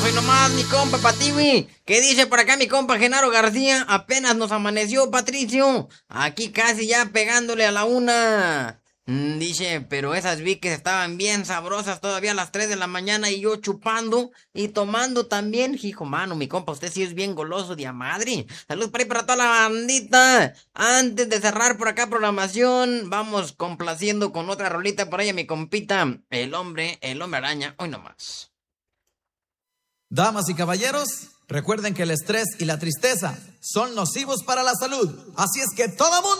Hoy nomás, mi compa Patiwi. ¿Qué dice por acá mi compa Genaro García? Apenas nos amaneció, Patricio. Aquí casi ya pegándole a la 1. Dice, pero esas Viques estaban bien sabrosas todavía a las 3 de la mañana y yo chupando y tomando también. Hijo mano, mi compa, usted sí es bien goloso de a madre. Saludos para ahí para toda la bandita. Antes de cerrar por acá programación, vamos complaciendo con otra rolita por ahí a mi compita, el hombre araña. Hoy nomás. Damas y caballeros, recuerden que el estrés y la tristeza son nocivos para la salud. Así es que todo mundo